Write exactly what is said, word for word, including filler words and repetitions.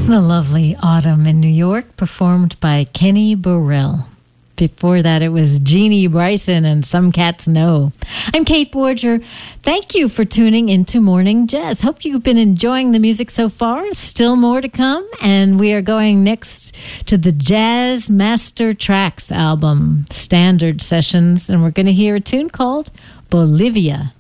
The lovely Autumn in New York, performed by Kenny Burrell. Before that, it was Jeannie Bryson and Some Cats Know. I'm Kate Borger. Thank you for tuning into Morning Jazz. Hope you've been enjoying the music so far. Still more to come, and we are going next to the Jazz Master Tracks album, Standard Sessions, and we're going to hear a tune called Bolivia.